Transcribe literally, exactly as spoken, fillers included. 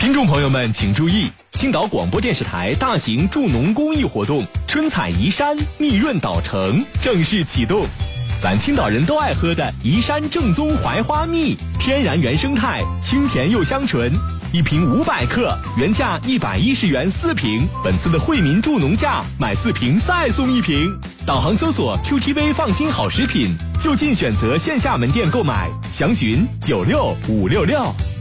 听众朋友们请注意，青岛广播电视台大型助农公益活动春采宜山蜜润岛城正式启动。咱青岛人都爱喝的宜山正宗槐花蜜，天然原生态，清甜又香醇，一瓶五百克，原价一百一十元四瓶。本次的惠民助农价，买四瓶再送一瓶。导航搜索 Q T V 放心好食品，就近选择线下门店购买，详询九六五六六。